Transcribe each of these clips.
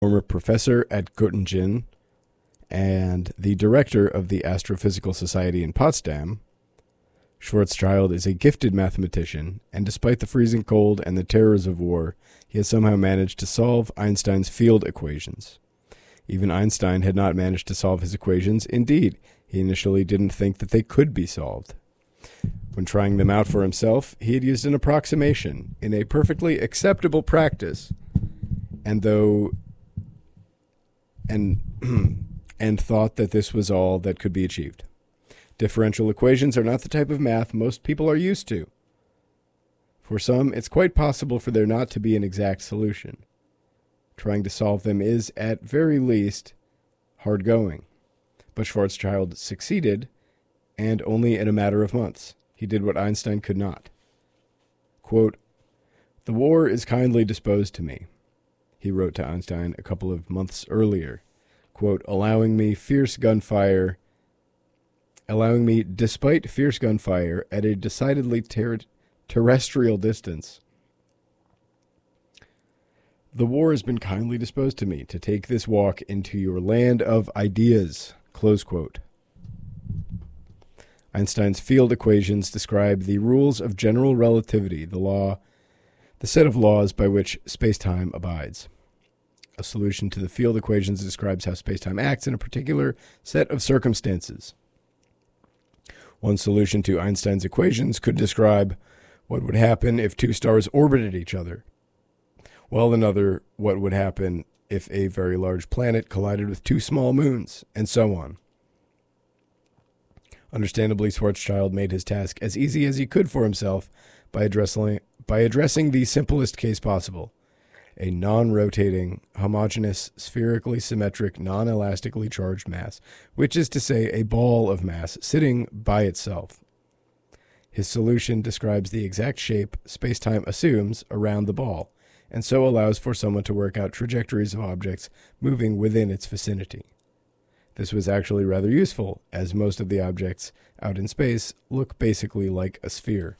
former professor at Göttingen and the director of the Astrophysical Society in Potsdam. Schwarzschild is a gifted mathematician, and despite the freezing cold and the terrors of war, he has somehow managed to solve Einstein's field equations. Even Einstein had not managed to solve his equations. Indeed, he initially didn't think that they could be solved. When trying them out for himself, he had used an approximation in a perfectly acceptable practice, and thought that this was all that could be achieved. Differential equations are not the type of math most people are used to. For some, it's quite possible for there not to be an exact solution. Trying to solve them is, at very least, hard going. But Schwarzschild succeeded, and only in a matter of months. He did what Einstein could not. Quote, "The war is kindly disposed to me," he wrote to Einstein a couple of months earlier. Quote, allowing me, despite fierce gunfire, at a decidedly terrestrial distance. "The war has been kindly disposed to me to take this walk into your land of ideas." Close quote. Einstein's field equations describe the rules of general relativity, the set of laws by which space-time abides. A solution to the field equations describes how space-time acts in a particular set of circumstances. One solution to Einstein's equations could describe what would happen if two stars orbited each other, while another, what would happen if a very large planet collided with two small moons, and so on. Understandably, Schwarzschild made his task as easy as he could for himself by addressing the simplest case possible: a non-rotating, homogeneous, spherically symmetric, non-elastically charged mass, which is to say a ball of mass sitting by itself. His solution describes the exact shape space-time assumes around the ball, and so allows for someone to work out trajectories of objects moving within its vicinity. This was actually rather useful, as most of the objects out in space look basically like a sphere.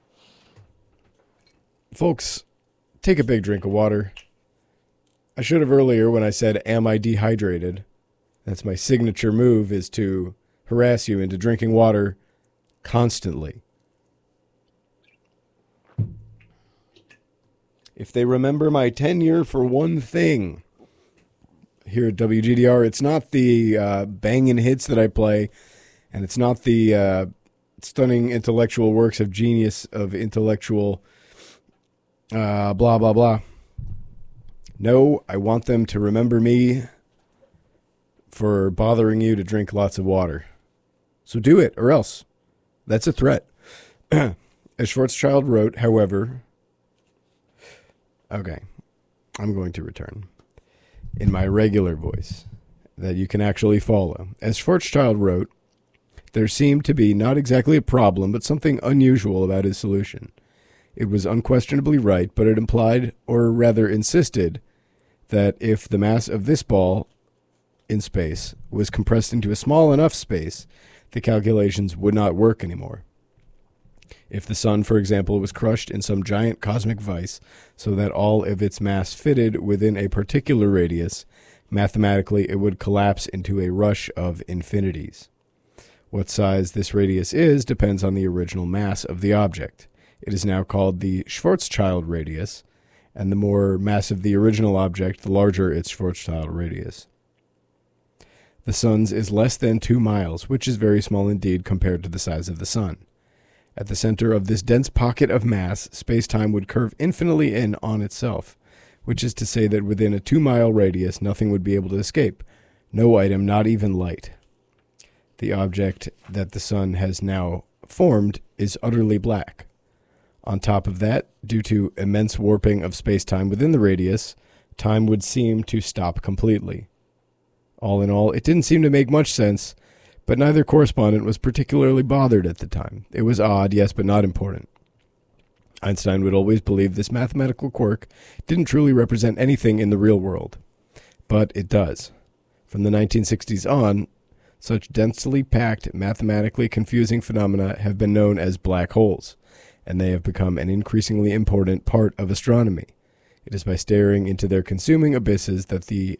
Folks, take a big drink of water. I should have earlier when I said, am I dehydrated? That's my signature move, is to harass you into drinking water constantly. If they remember my tenure for one thing here at WGDR, it's not the banging hits that I play, and it's not the stunning intellectual works of genius of intellectual blah, blah, blah. No, I want them to remember me for bothering you to drink lots of water. So do it, or else. That's a threat. As Schwarzschild wrote, however... Okay, I'm going to return in my regular voice that you can actually follow. As Schwarzschild wrote, there seemed to be not exactly a problem, but something unusual about his solution. It was unquestionably right, but it implied, or rather insisted, that if the mass of this ball in space was compressed into a small enough space, the calculations would not work anymore. If the sun, for example, was crushed in some giant cosmic vise so that all of its mass fitted within a particular radius, mathematically it would collapse into a rush of infinities. What size this radius is depends on the original mass of the object. It is now called the Schwarzschild radius, and the more massive the original object, the larger its Schwarzschild radius. The sun's is less than 2 miles, which is very small indeed compared to the size of the sun. At the center of this dense pocket of mass, space-time would curve infinitely in on itself, which is to say that within a 2-mile radius nothing would be able to escape, no item, not even light. The object that the sun has now formed is utterly black. On top of that, due to immense warping of space-time within the radius, time would seem to stop completely. All in all, it didn't seem to make much sense, but neither correspondent was particularly bothered at the time. It was odd, yes, but not important. Einstein would always believe this mathematical quirk didn't truly represent anything in the real world. But it does. From the 1960s on, such densely packed, mathematically confusing phenomena have been known as black holes, and they have become an increasingly important part of astronomy. It is by staring into their consuming abysses that the